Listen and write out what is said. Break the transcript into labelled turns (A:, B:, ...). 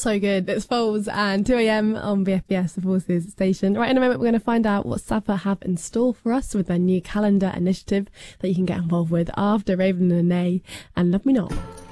A: So good. It's Foals and 2am on BFBS, the Forces station. Right, in a moment, we're going to find out what SAPA have in store for us with their new calendar initiative that you can get involved with after Raven and Nay and Love Me Not.